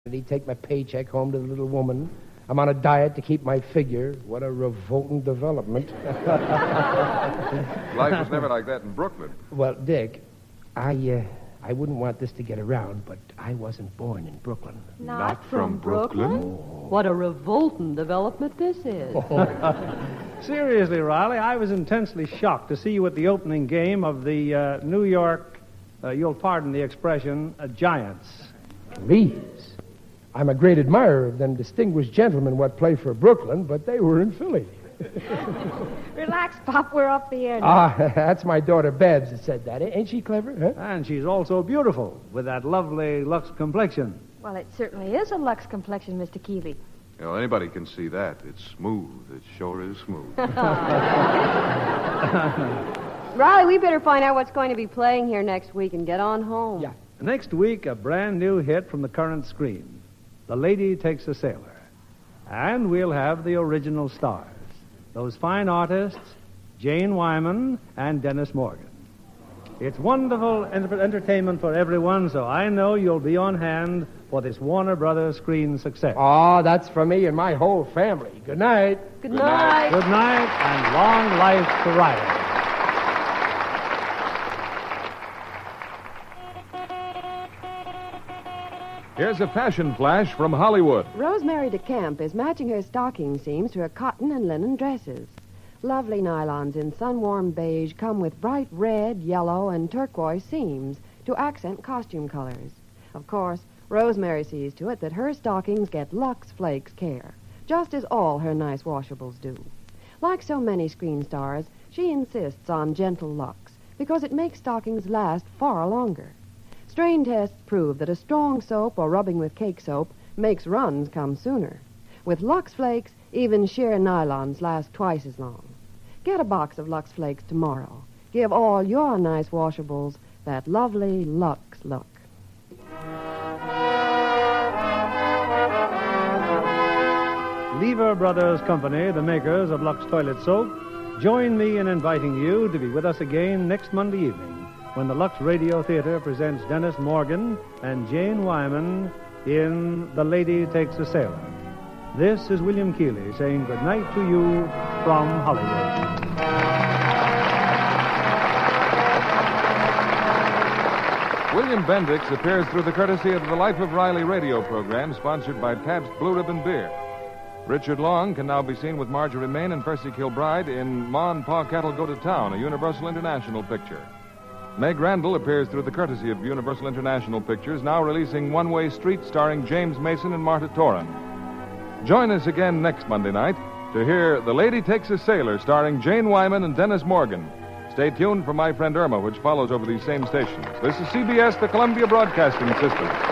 He'd take my paycheck home to the little woman. I'm on a diet to keep my figure. What a revolting development. Life was never like that in Brooklyn. Well, Dick, I wouldn't want this to get around, but I wasn't born in Brooklyn. Not from Brooklyn? What a revolting development this is. Seriously, Riley, I was intensely shocked to see you at the opening game of the New York, you'll pardon the expression, Giants. Please. I'm a great admirer of them distinguished gentlemen what play for Brooklyn, but they were in Philly. Relax, Pop. We're off the air now. That's my daughter Babs that said that. Ain't she clever? Huh? And she's also beautiful, with that lovely Lux complexion. Well, it certainly is a Lux complexion, Mr. Keeley. Well, anybody can see that. It's smooth. It sure is smooth. Riley, we better find out what's going to be playing here next week and get on home. Yeah. Next week, a brand new hit from the current screen, The Lady Takes a Sailor. And we'll have the original stars, those fine artists, Jane Wyman and Dennis Morgan. It's wonderful entertainment for everyone, so I know you'll be on hand for this Warner Brothers screen success. Oh, that's for me and my whole family. Good night. Good night. Good night, and long life to Riley. Here's a fashion flash from Hollywood. Rosemary DeCamp is matching her stocking seams to her cotton and linen dresses. Lovely nylons in sun-warmed beige come with bright red, yellow, and turquoise seams to accent costume colors. Of course, Rosemary sees to it that her stockings get Lux Flakes care, just as all her nice washables do. Like so many screen stars, she insists on gentle Lux because it makes stockings last far longer. Strain tests prove that a strong soap or rubbing with cake soap makes runs come sooner. With Lux Flakes, even sheer nylons last twice as long. Get a box of Lux Flakes tomorrow. Give all your nice washables that lovely Lux look. Lever Brothers Company, the makers of Lux Toilet Soap, join me in inviting you to be with us again next Monday evening when the Lux Radio Theater presents Dennis Morgan and Jane Wyman in The Lady Takes a Sailor. This is William Keeley saying good night to you from Hollywood. William Bendix appears through the courtesy of the Life of Riley radio program sponsored by Pabst Blue Ribbon Beer. Richard Long can now be seen with Marjorie Main and Percy Kilbride in Ma and Pa Cattle Go to Town, a Universal International picture. Meg Randall appears through the courtesy of Universal International Pictures, now releasing One Way Street starring James Mason and Marta Toran. Join us again next Monday night to hear The Lady Takes a Sailor starring Jane Wyman and Dennis Morgan. Stay tuned for My Friend Irma, which follows over these same stations. This is CBS, the Columbia Broadcasting System.